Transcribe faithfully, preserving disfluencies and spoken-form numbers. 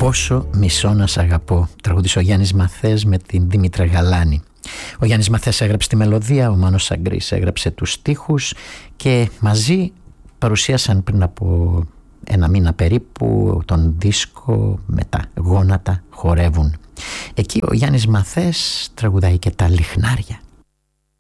«Πόσο μισώ να σ' αγαπώ», τραγούδισε ο Γιάννης Μαθές με την Δήμητρα Γαλάνη. Ο Γιάννης Μαθές έγραψε τη μελωδία, ο Μάνος Αγκρής έγραψε τους στίχους και μαζί παρουσίασαν πριν από ένα μήνα περίπου τον δίσκο με τα γόνατα χορεύουν. Εκεί ο Γιάννης Μαθές τραγουδάει και τα λιχνάρια.